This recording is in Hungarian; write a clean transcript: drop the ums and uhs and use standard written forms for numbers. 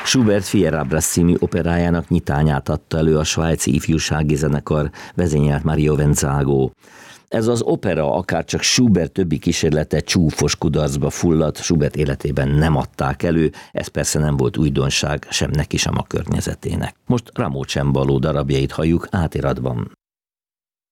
Schubert Fierbras című operájának nyitányát adta elő a svájci ifjúsági zenekar, vezényelt Mario Venzago. Ez az opera, akárcsak Schubert többi kísérlete csúfos kudarcba fulladt, Schubert életében nem adták elő, ez persze nem volt újdonság sem neki, sem a környezetének. Most Rameau Cembalo darabjait halljuk átiratban.